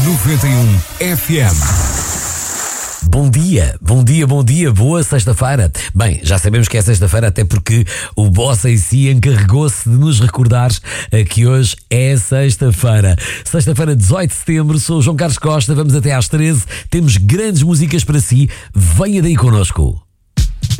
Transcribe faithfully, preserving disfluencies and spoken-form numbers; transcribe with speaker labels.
Speaker 1: noventa e um F M.
Speaker 2: Bom dia, bom dia, bom dia, boa sexta-feira. Bem, já sabemos que é sexta-feira, até porque o Bossa em si encarregou-se de nos recordar que hoje é sexta-feira. Sexta-feira, dezoito de setembro, sou o João Carlos Costa, vamos até às treze, temos grandes músicas para si, venha daí connosco.